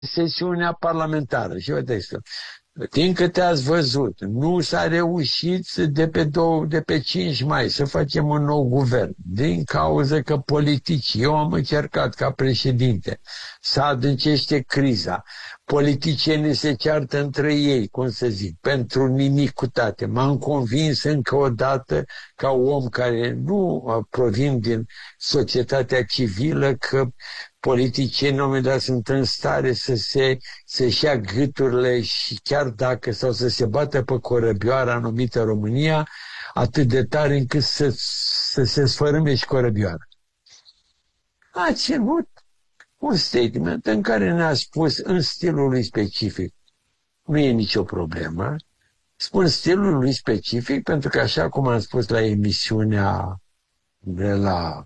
sesiunea parlamentară. Și uite textul. Din câte ați văzut, nu s-a reușit de pe 5 mai să facem un nou guvern, din cauza că politicii, eu am încercat ca președinte să adâncește criza, politicienii se ceartă între ei, cum să zic, pentru nimic cu toate. M-am convins încă o dată, ca om care nu provin din societatea civilă, că politicienii în moment dat sunt în stare să-și ia gâturile și chiar dacă, sau să se bată pe corăbioara numită România, atât de tare încât să se sfărâme și corăbioara. A ținut un statement în care ne-a spus în stilul lui specific, nu e nicio problemă, spun stilul lui specific pentru că așa cum am spus la emisiunea de la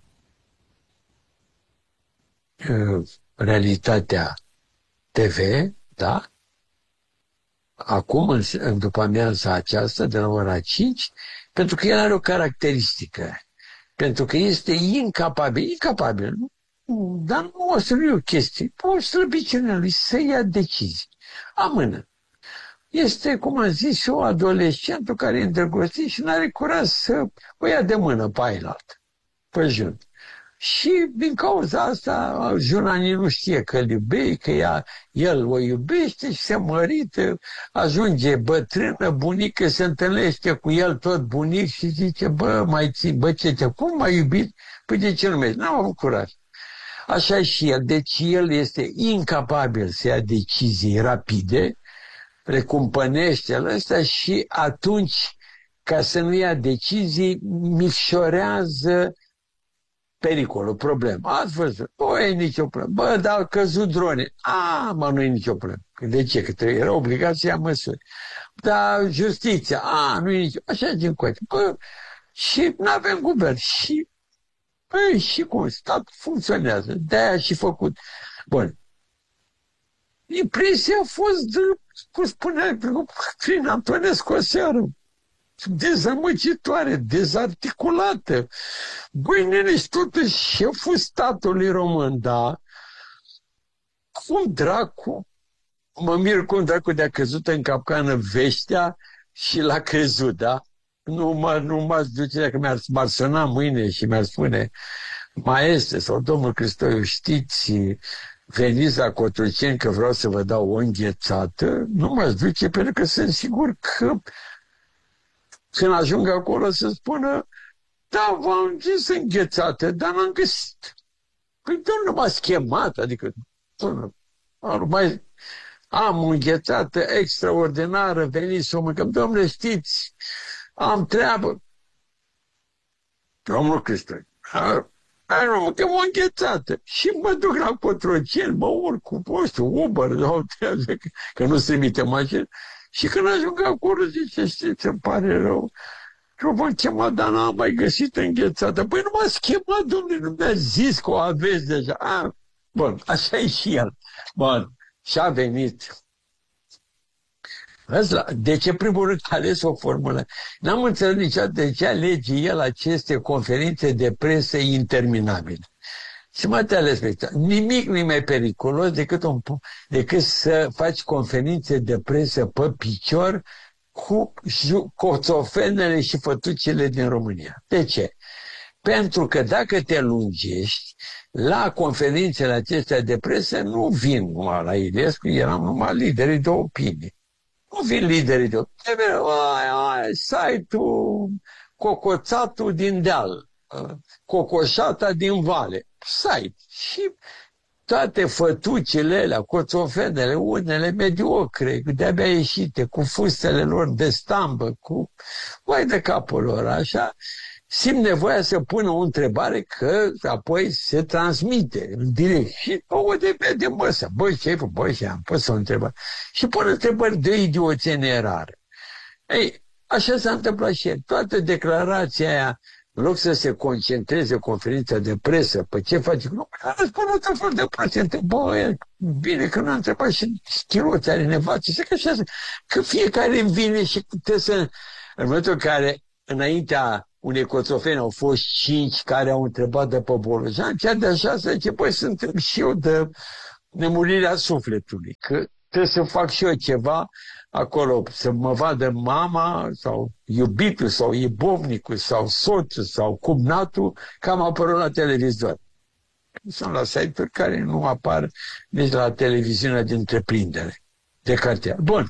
Realitatea TV, da? Acum, în după amiaza aceasta, de la ora 5, pentru că el are o caracteristică. Pentru că este incapabil, dar nu o să nu e o chestie, o slăbiciune lui să ia decizii. Amână. Este, cum am zis, o adolescentă care e îndrăgostit și nu are curaj să o ia de mână pe ailaltă, pe jun. Și din cauza asta, Junanii nu știe că îl iubește, că el o iubește și se mărită, ajunge bătrână, bunică, se întâlnește cu el tot bunic și zice, cum m-ai iubit? Păi de ce nu mergi? N-am avut curaj. Așa și el. Deci el este incapabil să ia decizii rapide, recumpănește-l ăsta și atunci, ca să nu ia decizii, micșorează pericolul, problema. Ați văzut? Nu e nicio problemă. Dar au căzut drone. Nu e nicio problemă. De ce? Că era obligat să ia măsuri. Dar justiția. Nu e nicio... Așa din coate. Și nu avem guvern. Și cum? Statul funcționează. De-aia și făcut. Bun. Impresia a fost, cum spunea prin Antonescu aseară, dezamăgitoare, dezarticulată. Băi, nene, și totuși șeful statului român, da? Cum dracu, mă mir cum dracu de-a căzut în capcană Veștea și l-a crezut, da? Nu m-aș duce dacă m-ar suna mâine și mi-ar spune, maestre sau domnul Cristoiu, știți, veniți la Cotroceni că vreau să vă dau o înghețată, nu m-aș duce pentru că sunt sigur că când ajung acolo să spună, da, v-am zis înghețată, dar n-am găsit. Păi, domnul m-a schemat, adică, mai am o înghețată extraordinară, veniți să o mâncăm. Domnule, știți, am treabă. Domnul Cristoiu, nu mâncăm o înghețată. Și mă duc la Cotroceni, mă urc cu postul, Uber, că nu se trimite mașină. Și când ajung acolo, zice, știți, îmi pare rău, că v-am chemat, dar n-am mai găsit înghețată. Păi nu m-ați chemat, domnule, nu mi-a zis că o aveți deja. Bun, așa e și el. Bun, și a venit. De ce primul rând a ales o formulă? N-am înțeles niciodată de ce alege el aceste conferințe de presă interminabile. Și mă te ales pe nimic nu e mai periculos decât să faci conferințe de presă pe picior cu coțofenele și fătucile din România. De ce? Pentru că dacă te lungești, la conferințele acestea de presă nu vin numai la Iliescu, eram numai liderii de opinie. Nu vin liderii de opinie. Site-ul cocoțatul din deal, cocoșata din vale. Site. Și toate fătucile alea, coțofenele, unele mediocre, de-abia ieșite, cu fustele lor de stambă, cu vai de capul lor, așa, simt nevoia să pună o întrebare că apoi se transmite în direct. Și o de pe măsă. Băi, ce-ai făcut? Băi, am pus o întrebare. Și pun întrebări de idioțenie rare. Ei, așa s-a întâmplat și el. Toată declarația aia, în loc să se concentreze conferința de presă, pe ce face? Nu, răspunde tot fel de procente. Bă, bine că nu a întrebat și chiloți are nevață. Că fiecare vine și trebuie să... În momentul în care, înaintea unei coțofeni, au fost 5 care au întrebat de pe Bolojan, cea de-a 6 zice, băi, sunt și eu de nemurirea sufletului, că trebuie să fac și eu ceva acolo, să mă vadă mama sau iubitul sau iubovnicul sau soțul sau cumnatul că am apărut la televizor. Sunt la site-uri care nu apar nici la televiziunea de întreprindere, de cartier. Bun.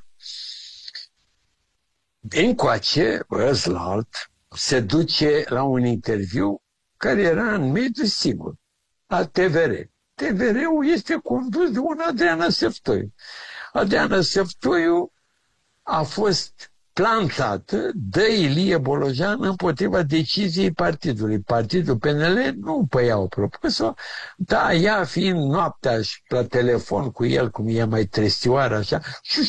Încoace, ăslalt, se duce la un interviu care era în mediu sigur, la TVR. TVR-ul este condus de un Adriana Seftoiu. Adriana Seftoiu a fost plantată de Ilie Bolojan împotriva deciziei partidului. Partidul PNL nu pe ea o propus-o, dar ea fiind noaptea și la telefon cu el, cum e mai trestioară, așa,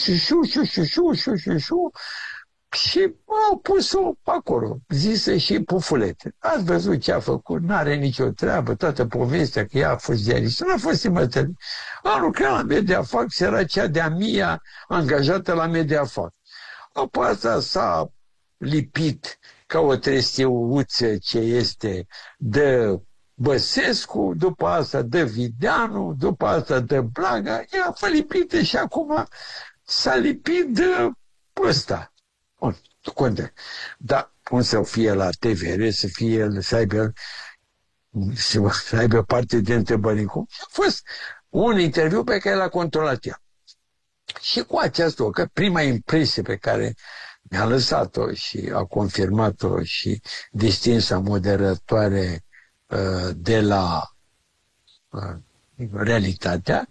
și au pus-o acolo, zise și pufulete. Ați văzut ce a făcut, n-are nicio treabă, toată povestea că ea a fost ziaristă, n-a fost simătărit. A lucrat la Mediafax, era cea de-a mia angajată la Mediafax. Apoi asta s-a lipit ca o trestiuță ce este de Băsescu, după asta de Videanu, după asta de Blaga, ea a fost lipită și acum s-a lipit de ăsta. Bun, tu conte. Dar cum să fie la TVR, să aibă parte de întrebări. A fost un interviu pe care l-a controlat ea. Și cu această că prima impresie pe care mi-a lăsat-o și a confirmat-o și distinsa moderatoare de la Realitatea,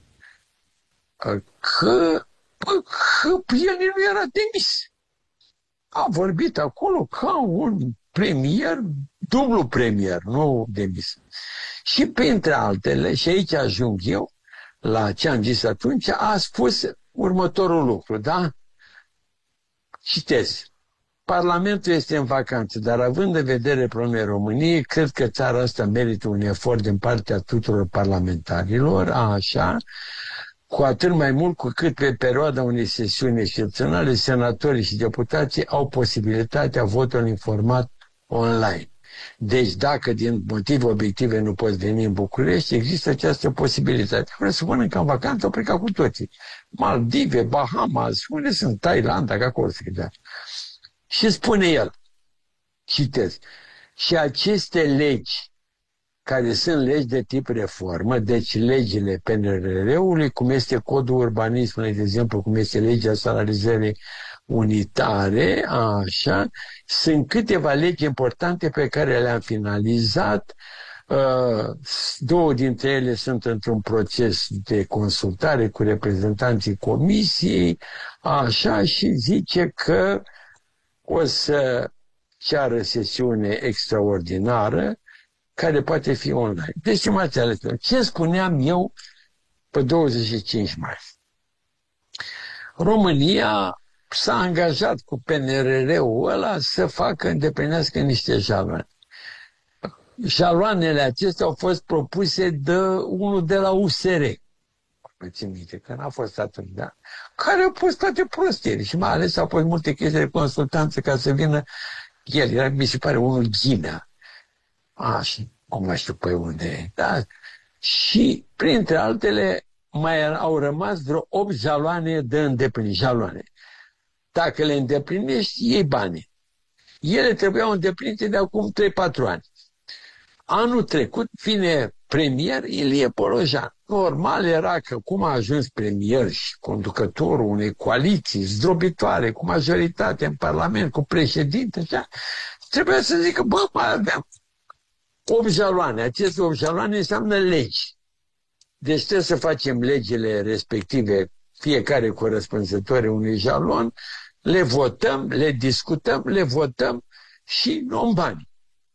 că el nu era demis. A vorbit acolo ca un premier, dublu premier, nu demis. Și printre altele, și aici ajung eu, la ce am zis atunci, a spus următorul lucru, da? Citez. Parlamentul este în vacanță, dar având în vedere problemele României, cred că țara asta merită un efort din partea tuturor parlamentarilor, așa, cu atât mai mult cu cât pe perioada unei sesiuni excepționale, senatorii și deputații au posibilitatea votului informat online. Deci dacă din motive obiective nu poți veni în București, există această posibilitate. Vreau să mănâncă în vacanță, au plecat cu toții. Maldive, Bahamas, unde sunt Thailanda, că acolo se gândea. Și spune el, citez, și aceste legi, care sunt legi de tip reformă, deci legile PNRR-ului, cum este codul urbanismului, de exemplu, cum este legea salarizării unitare, așa, sunt câteva legi importante pe care le-am finalizat. Două dintre ele sunt într-un proces de consultare cu reprezentanții comisiei, așa, și zice că o să ceară sesiune extraordinară care poate fi online. Deci, stimați alături, ce spuneam eu pe 25 mai? România s-a angajat cu PNRR-ul ăla să facă, îndeplinească niște jaloane. Jaloanele acestea au fost propuse de unul de la USR. Mă țin minte, că n-a fost atunci, da? Care au pus toate prostiri și mai ales au pus multe chestii de consultanță ca să vină el. Era, mi se pare, unul Ghinea. Așa, nu mai știu pe unde. Da? Și, printre altele, mai au rămas vreo 8 jaloane de îndeplinit. Jaloane. Dacă le îndeplinești, iei banii. Ele trebuiau îndeplinite de acum 3-4 ani. Anul trecut vine premier Ilie Bolojan. Normal era că cum a ajuns premier și conducătorul unei coaliții zdrobitoare, cu majoritate în Parlament, cu președinte, așa, trebuia să zică, bă, mai aveam 8 jaloane. Aceste 8 jaloane înseamnă legi. Deci trebuie să facem legile respective, fiecare corespunzătoare unui jalon, le votăm, le discutăm, le votăm și luăm bani.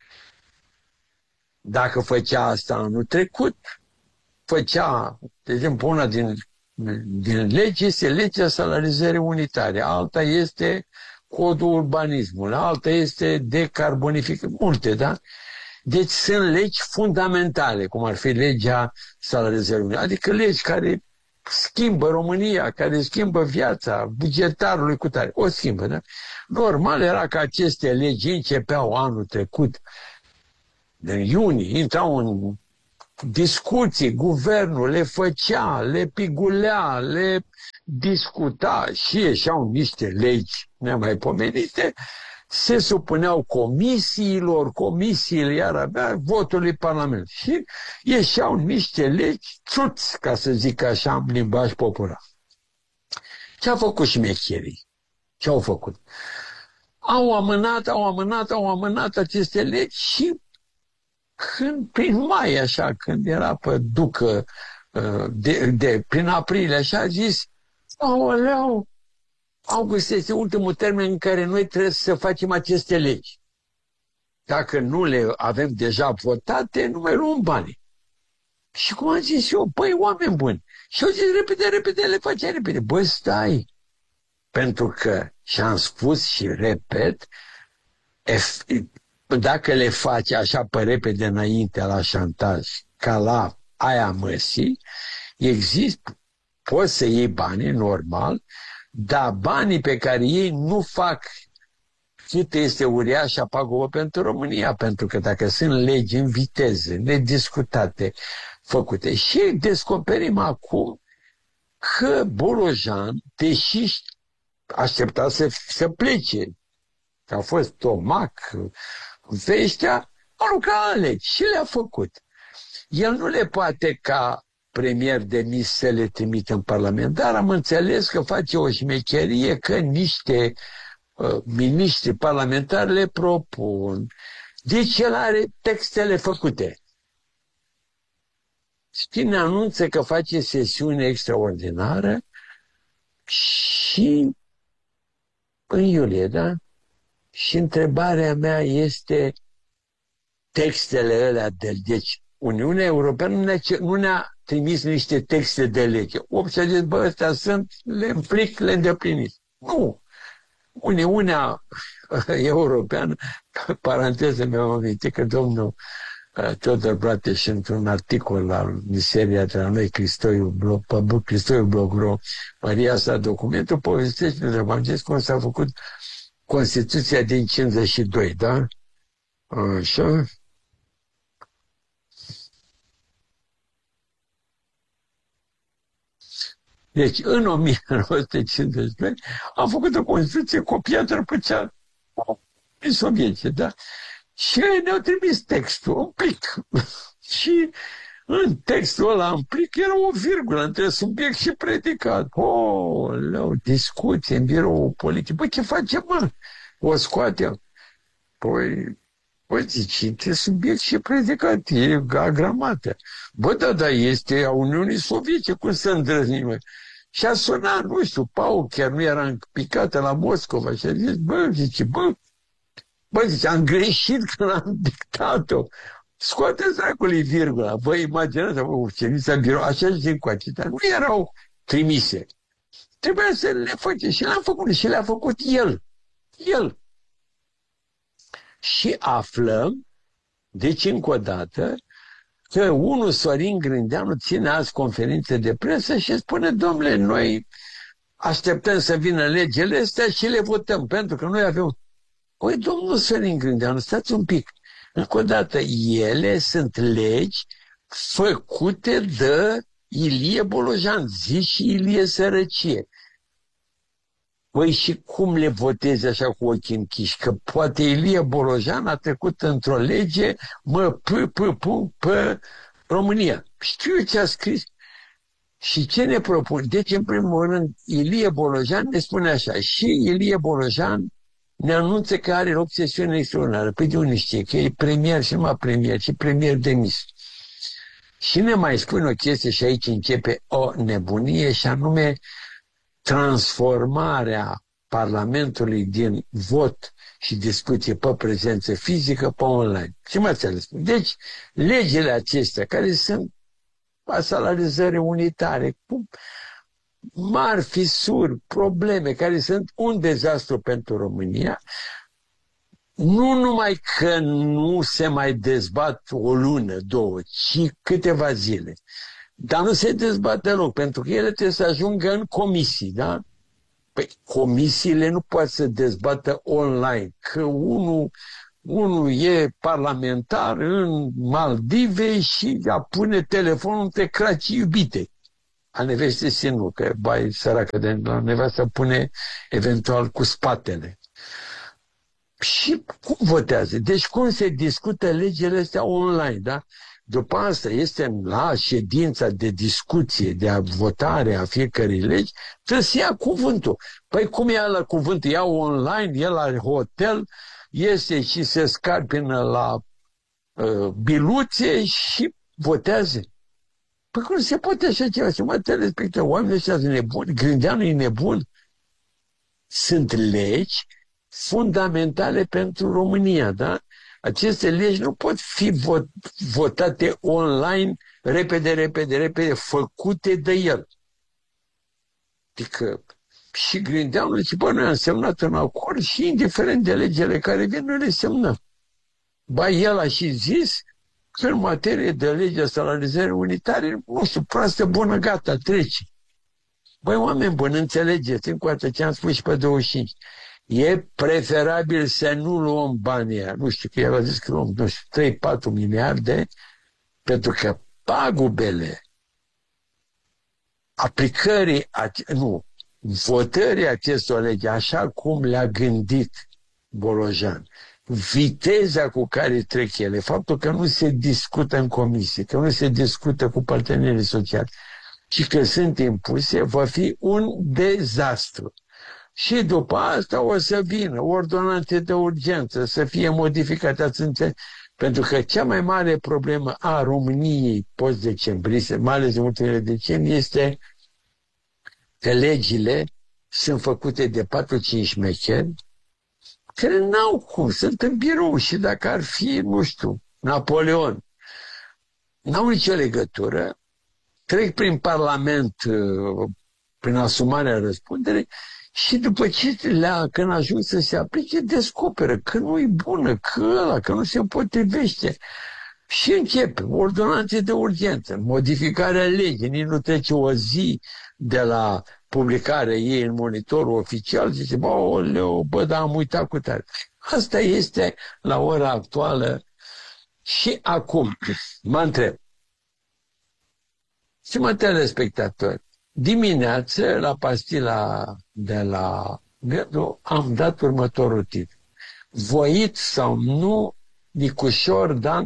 Dacă făcea asta anul trecut, făcea, de exemplu, una din legi este legea salarizării unitare, alta este codul urbanismului, alta este decarbonificare, multe, da? Deci sunt legi fundamentale, cum ar fi legea salarizării unitare, adică legi care schimbă România, care schimbă viața bugetarului cu tare. O schimbă, da? Normal era că aceste legi începeau anul trecut, în iunie, intrau în discuții, guvernul le făcea, le pigulea, le discuta și ieșeau niște legi nemaipomenite, se supuneau comisiile iar avea votului Parlament și ieșeau niște legi țuți, ca să zic așa în limbaj popular. Ce a făcut șmecherii? Ce au făcut? Au amânat aceste legi și când, prin mai, așa, când era pe ducă, prin aprilie, așa, a zis, aoleu, august este ultimul termen în care noi trebuie să facem aceste legi. Dacă nu le avem deja votate, nu mai luăm banii. Și cum am zis eu, băi, oameni buni, și au zis, repede, le facem repede. Băi, stai, pentru că, și-am spus și repet, dacă le faci așa pe repede înainte la șantaj, ca la aia măsii, există, poți să iei banii, normal, dar banii pe care ei nu fac cât este uriașa pagubă pentru România, pentru că dacă sunt legi în viteză, nediscutate, făcute, și descoperim acum că Bolojan, deși aștepta să plece, că a fost Tomac, Veștea, a lucrat în legi și le-a făcut. El nu le poate ca premier demis să le trimită în Parlament, dar am înțeles că face o șmecherie că niște miniștri parlamentari le propun. Deci el are textele făcute. Și ne anunță că face sesiune extraordinară și în iulie, da? Și întrebarea mea este textele alea deci Uniunea Europeană nu ne-a trimis niște texte de lege. Opția zis, bă, ăstea sunt, le implic, le îndepliniți. Nu. Uniunea Europeană, paranteză mi-am amintit că domnul Teodor Brateș, într-un articol la seria de la noi, Cristoiu Blogro, Maria sa documentul, povestește, am zis cum s-a făcut Constituția din 52, da? Așa. Deci, în 1952, am făcut o Constituție copiată pe cea din sovietice, da? Și ne-au trimis textul, un plic. Și în textul ăla, în plic, era o virgulă între subiect și predicat. Leu, discuție în birou politic. Băi, ce facem, mă? O scoatem? Păi, zici, între subiect și predicat, e agramată. Bă, da, este a Uniunii Sovietice, cum să îndrăznim, mă? Și a sunat, nu știu, Pau chiar nu era picată la Moscova și a zis, zice, am greșit când am dictat-o. Scoateți dracului virgula. Vă imaginați, ședința birou, așa și încoace, dar nu erau trimise. Trebuia să le face și le-am făcut și le-a făcut el. El. Și aflăm, deci încă o dată, că unul, Sorin Grindeanu, ține azi conferințe de presă și spune, domnule, noi așteptăm să vină legile astea și le votăm, pentru că noi avem... Păi, domnul Sorin Grindeanu, stați un pic. Încă o dată, ele sunt legi făcute de Ilie Bolojan, zi și Ilie Sărăcie. Păi și cum le votezi așa cu ochii închiși? Că poate Ilie Bolojan a trecut într-o lege, pe România. Știu ce a scris. Și ce ne propun? Deci, în primul rând, Ilie Bolojan ne spune așa. Și Ilie Bolojan ne anunță că are loc sesiune extraordinară. Păi de unde știe? Că e premier și numai premier și premier demis. Și ne mai spune o chestie și aici începe o nebunie și anume transformarea Parlamentului din vot și discuție pe prezență fizică pe online. Ce mai înțeles? Deci, legile acestea, care sunt salarizări unitare, cu mari fisuri, probleme, care sunt un dezastru pentru România, nu numai că nu se mai dezbat o lună, două, ci câteva zile. Dar nu se dezbat deloc, pentru că ele trebuie să ajungă în comisii, da? Păi comisiile nu pot să dezbată online, că unul unul e parlamentar în Maldive și pune telefonul pe cracii iubite. A nevestei nu, că bai săracă de la nevastă pune eventual cu spatele. Și cum votează? Deci cum se discută legile astea online, da? După asta este la ședința de discuție, de votare a fiecărei legi, trebuie să ia cuvântul. Păi cum ia la cuvântul? Ia online, e la hotel, iese și se scarpină la biluțe și votează. Păi cum se poate așa ceva? Și mă telespectă, oamenii ăștia sunt nebuni, Grindeanu e nebun. Sunt legi fundamentale pentru România, da? Aceste legi nu pot fi votate online repede, făcute de el. Adică și Grindeanu zice, bă, noi am semnat un acord și indiferent de legile care vin, noi le semnăm. Ba, el a și zis că în materie de legea salarizării unitare, nu știu, proastă, bună, gata, trece. Băi, oameni buni, înțelegeți, încă ce am spus și pe 25. E preferabil să nu luăm banii aia. Nu știu, că el a zis că luăm, nu știu, 3-4 miliarde, pentru că pagubele aplicării, votării acestor legi, așa cum le-a gândit Bolojan, viteza cu care trec ele, faptul că nu se discută în comisie, că nu se discută cu partenerii sociali și că sunt impuse, va fi un dezastru. Și după asta o să vină ordonanțe de urgență, să fie modificate, pentru că cea mai mare problemă a României post-decembrise, mai ales în ultimele decenii, este că legile sunt făcute de 4-5 șmecheri care n-au cum, sunt în birou și dacă ar fi, nu știu, Napoleon, n-au nicio legătură, trec prin Parlament, prin asumarea răspunderii și după ce când ajung să se aplice, descoperă că nu e bună, că nu se potrivește. Și începe ordonanțe de urgență, modificarea legii, nici nu trece o zi de la publicarea ei în monitorul oficial, zice, bă, dar am uitat cu tare. Asta este la ora actuală. Și acum, mă întreb, stimați telespectatori, dimineață, la pastila de la Ghedu, am dat următorul titlu. Voit sau nu, Nicușor Dan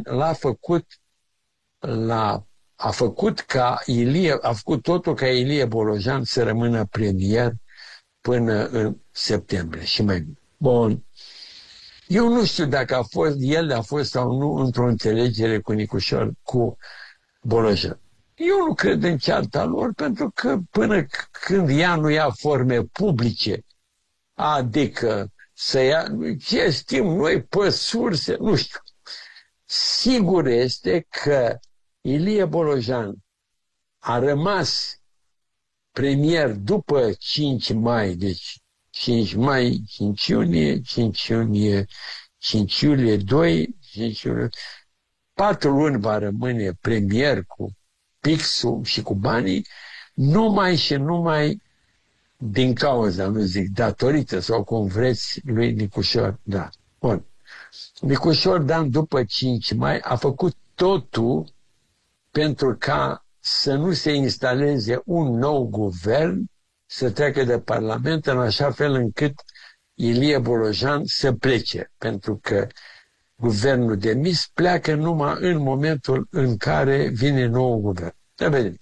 a făcut totul ca Ilie Bolojan să rămână premier până în septembrie și mai mult. Bun. Eu nu știu dacă el a fost sau nu într-o înțelegere cu Bolojan. Eu nu cred în cearta lor, pentru că până când ea nu ia forme publice, adică să ia, ce știm noi pe surse, nu știu. Sigur este că Ilie Bolojan a rămas premier după 5 mai, deci 5 mai, 5 iunie, 5 iunie, 5 iulie 2, 5 iulie, 4 luni va rămâne premier cu pixul și cu banii, numai din cauza, nu zic, datorită sau cum vreți, lui Nicușor Dan. Bun. Nicușor Dan, după 5 mai, a făcut totul pentru ca să nu se instaleze un nou guvern, să treacă de Parlament, în așa fel încât Ilie Bolojan să plece, pentru că guvernul demis pleacă numai în momentul în care vine nou guvern. Să vedem.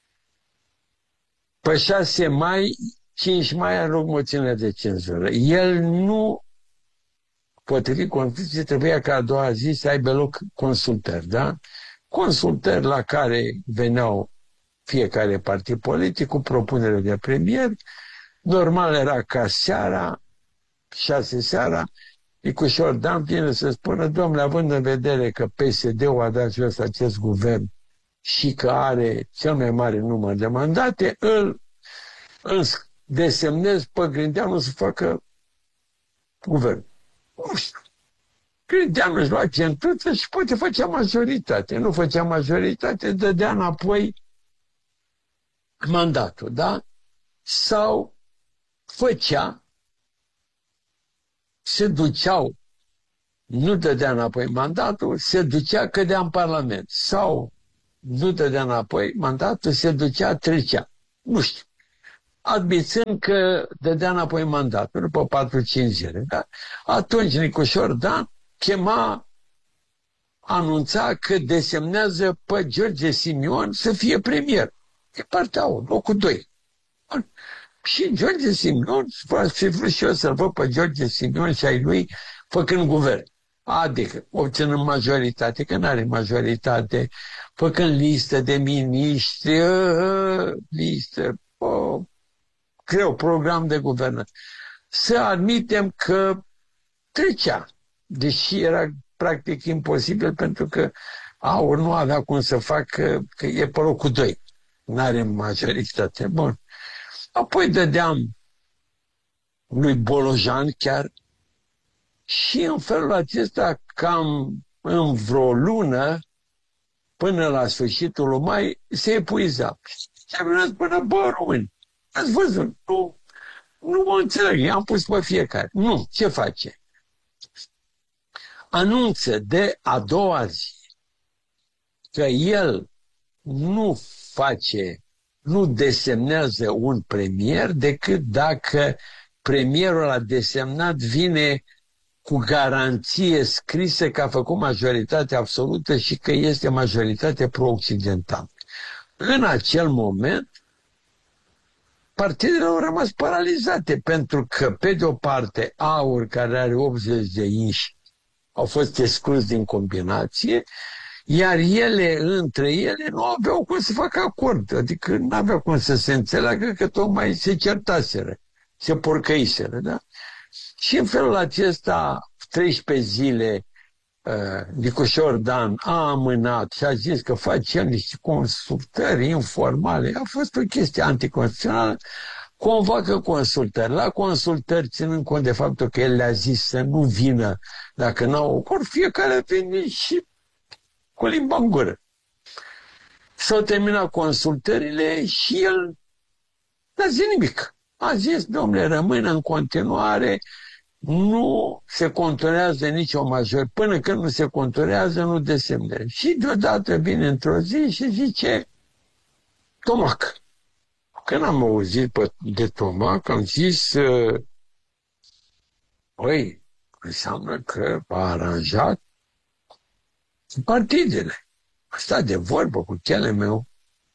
Pe 6 mai, 5 mai are loc moțiunea de cenzură. El nu, potrivit Constituției, trebuia ca a doua zi să aibă loc consultări, da? Consultări la care veneau fiecare partid politic cu propunere de premier. Normal era ca seara, 6 seara, Nicușor Dan vine să spună, domnule, având în vedere că PSD-ul a dat jos acest guvern și că are cel mai mare număr de mandate, îl desemnez pe Grindeanu să facă guvern. Nu știu. Grindeanu își lua centuță și poate făcea majoritate. Nu făcea majoritate, dădea înapoi mandatul, da? Sau făcea, se duceau nu dădea înapoi mandatul, se ducea, cădea în Parlament. Sau nu dădea înapoi mandatul, se ducea, trecea. Nu știu. Admițând că dădea înapoi mandatul după 4-5 zile. Da? Atunci Nicușor Dan anunța că desemnează pe George Simion să fie premier. E partea 1, locul 2. Și George Simion, va fi vrut și eu să-l văd pe George Simion și ai lui făcând guvern. Adică, obținând majoritate, că nu are majoritate, făcând listă de miniștri, greu, program de guvernare. Să admitem că trecea, deși era practic imposibil pentru că AUR nu avea cum să facă, că e pe locul 2. Nu are majoritate. Bun. Apoi dădeam lui Bolojan chiar și în felul acesta cam în vreo lună până la sfârșitul lui mai se epuiza. Și am venit până, bă, români, ați văzut, nu mă înțeleg, i-am pus pe fiecare. Nu, ce face? Anunță de a doua zi că el nu desemnează un premier decât dacă premierul a desemnat vine cu garanție scrisă că a făcut majoritate absolută și că este majoritate pro-occidentală. În acel moment, partidele au rămas paralizate, pentru că, pe de o parte, AUR, care are 80 de inși, au fost exclus din combinație, iar ele, între ele, nu aveau cum să facă acord. Adică nu aveau cum să se înțeleagă că tocmai se certaseră, se porcăiseră, da? Și în felul acesta, 13 zile, Nicușor Dan a amânat și a zis că face el niște consultări informale. A fost o chestie anticonstituțională. Convoacă consultări. La consultări, ținând cont de faptul că el le-a zis să nu vină dacă n-au acord, fiecare vine și cu limba în gură. S-au terminat consultările și el n-a zis nimic. A zis, domnule, rămână în continuare, nu se conturează nicio major. Până când nu se conturează, nu desemnează. Și deodată vine într-o zi și zice Tomac. Când am auzit de Tomac, am zis, păi, înseamnă că a aranjat partidele. A stat de vorbă cu chele meu.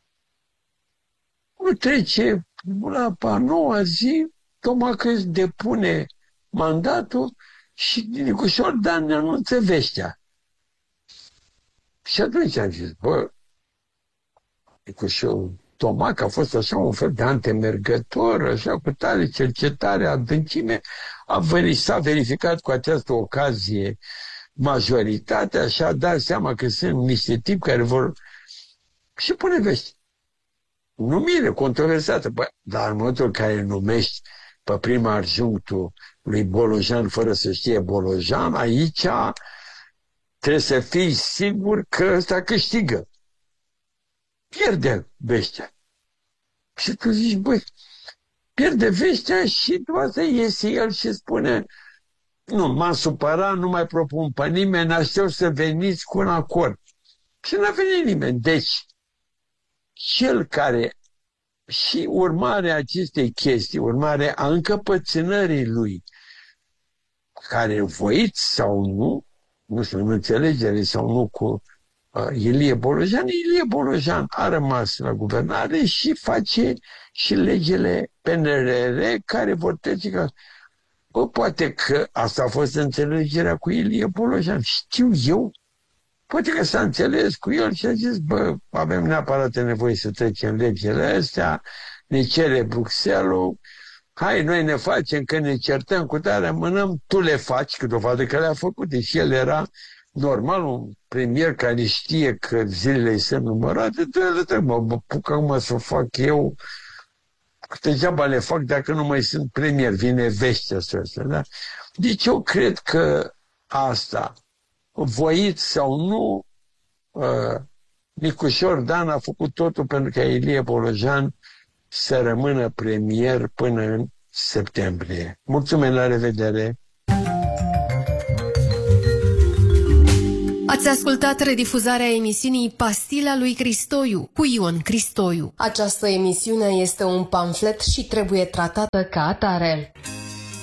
Nu trece la a noua zi, Tomac își depune mandatul și Nicușor Dan ne anunță vestea. Și atunci am zis, bă, Nicușor Tomac a fost așa un fel de antemergător, așa cu tare cercetare, adâncime, s-a verificat cu această ocazie majoritatea și a dat seama că sunt niște tipi care vor... Și pune vești. Numire controversată. Bă, dar în momentul în care numești pe prima adjunctul lui Bolojan fără să știe Bolojan, aici trebuie să fii sigur că ăsta câștigă. Pierde vestea. Și tu zici, băi, pierde vestea și după asta iese el și spune, nu, m-am supărat, nu mai propun pe nimeni, aștept să veniți cu un acord. Și n-a venit nimeni. Deci, cel care și urmarea acestei chestii, urmarea a încăpățânării lui, care voit sau nu știu, în înțelegere sau nu cu Ilie Bolojan a rămas la guvernare și face și legile PNRR care vor trece ca... Bă, poate că asta a fost înțelegerea cu Ilie Bolojan. Știu eu. Poate că s-a înțeles cu el și a zis, bă, avem neapărat nevoie să trecem legile astea, ne cere Bruxelles-ul, hai, noi ne facem, că ne certăm cu tare, mânăm, tu le faci, că dovadă că le-a făcut. Deci el era normal, un premier care știe că zilele îi sunt numărate, mă puc acum să fac eu, degeaba le fac dacă nu mai sunt premier, vine vestea asta, da? Deci eu cred că asta, voit sau nu, Nicușor Dan a făcut totul pentru ca Ilie Bolojan să rămână premier până în septembrie. Mulțumesc, la revedere! Ați ascultat redifuzarea emisiunii Pastila lui Cristoiu cu Ion Cristoiu. Această emisiune este un pamflet și trebuie tratată ca atare.